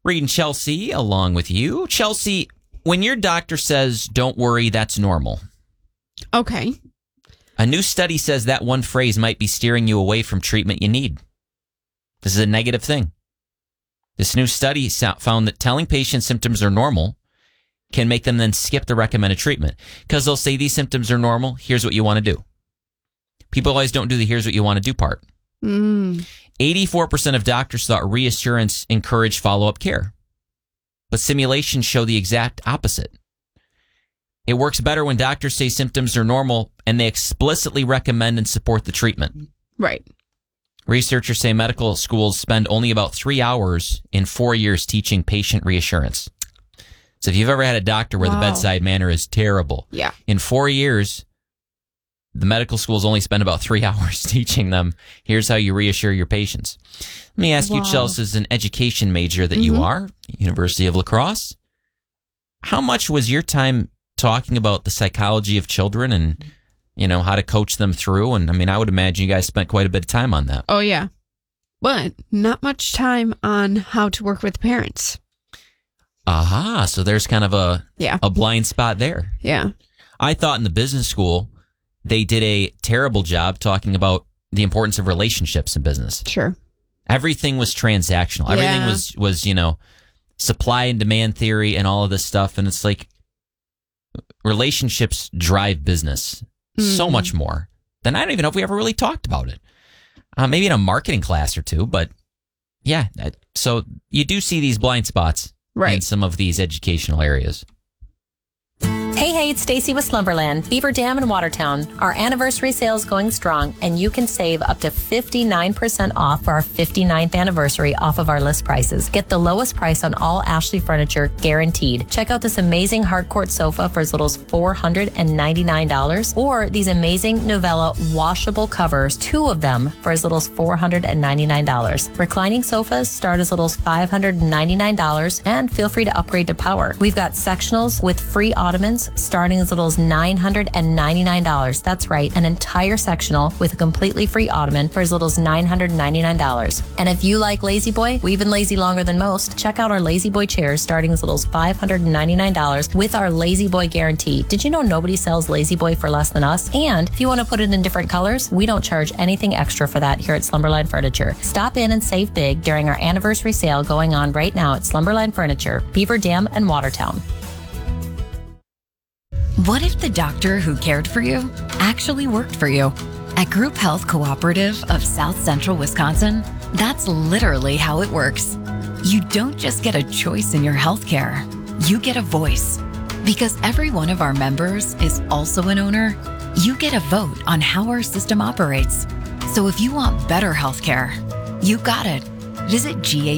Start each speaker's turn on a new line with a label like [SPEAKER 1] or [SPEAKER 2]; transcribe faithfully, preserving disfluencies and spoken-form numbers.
[SPEAKER 1] Reed and Chelsea along with you. Chelsea, when your doctor says, don't worry, that's normal.
[SPEAKER 2] Okay.
[SPEAKER 1] A new study says that one phrase might be steering you away from treatment you need. This is a negative thing. This new study found that telling patients symptoms are normal can make them then skip the recommended treatment. Because they'll say these symptoms are normal, here's what you want to do. People always don't do the here's what you want to do part.
[SPEAKER 2] Mm.
[SPEAKER 1] eighty-four percent of doctors thought reassurance encouraged follow-up care. But simulations show the exact opposite. It works better when doctors say symptoms are normal and they explicitly recommend and support the treatment.
[SPEAKER 2] Right.
[SPEAKER 1] Researchers say medical schools spend only about three hours in four years teaching patient reassurance. So if you've ever had a doctor where wow. the bedside manner is terrible,
[SPEAKER 2] yeah.
[SPEAKER 1] in four years, the medical schools only spend about three hours teaching them, here's how you reassure your patients. Let me ask wow. you, Chelsea, as an education major that mm-hmm. you are, University of La Crosse, how much was your time talking about the psychology of children and, you know, how to coach them through? And I mean, I would imagine you guys spent quite a bit of time on that.
[SPEAKER 2] Oh, yeah. But not much time on how to work with parents.
[SPEAKER 1] Aha. So there's kind of a,
[SPEAKER 2] yeah.
[SPEAKER 1] a blind spot there.
[SPEAKER 2] Yeah.
[SPEAKER 1] I thought in the business school, they did a terrible job talking about the importance of relationships in business.
[SPEAKER 2] Sure.
[SPEAKER 1] Everything was transactional. Everything
[SPEAKER 2] yeah.
[SPEAKER 1] was, was, you know, supply and demand theory and all of this stuff. And it's like relationships drive business mm-hmm. so much more than I don't even know if we ever really talked about it. Uh, maybe in a marketing class or two, but yeah. So you do see these blind spots right. in some of these educational areas.
[SPEAKER 3] Hey, hey, it's Stacy with Slumberland, Beaver Dam in Watertown. Our anniversary sale is going strong, and you can save up to fifty-nine percent off for our fifty-ninth anniversary off of our list prices. Get the lowest price on all Ashley furniture, guaranteed. Check out this amazing hardcourt sofa for as little as four hundred ninety-nine dollars, or these amazing Novella washable covers, two of them for as little as four hundred ninety-nine dollars. Reclining sofas start as little as five hundred ninety-nine dollars, and feel free to upgrade to power. We've got sectionals with free ottomans starting as little as nine hundred ninety-nine dollars. That's right, an entire sectional with a completely free ottoman for as little as nine hundred ninety-nine dollars. And if you like Lazy Boy, we've been lazy longer than most, check out our Lazy Boy chairs starting as little as five hundred ninety-nine dollars with our Lazy Boy guarantee. Did you know nobody sells Lazy Boy for less than us? And if you want to put it in different colors, we don't charge anything extra for that here at Slumberland Furniture. Stop in and save big during our anniversary sale going on right now at Slumberland Furniture, Beaver Dam and Watertown.
[SPEAKER 4] What if the doctor who cared for you actually worked for you? At Group Health Cooperative of South Central Wisconsin, that's literally how it works. You don't just get a choice in your healthcare, you get a voice. Because every one of our members is also an owner, you get a vote on how our system operates. So if you want better healthcare, you got it. Visit G H